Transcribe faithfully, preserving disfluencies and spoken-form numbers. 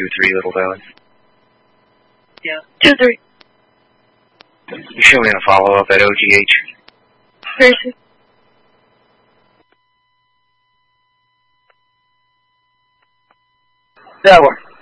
two three, Little Valley. Yeah. two three. You show me a follow-up at O G H. Person. That one.